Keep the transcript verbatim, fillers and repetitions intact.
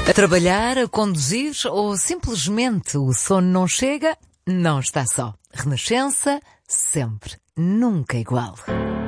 A trabalhar, a conduzir ou simplesmente o sono não chega? Não está só. Renascença, sempre, nunca igual.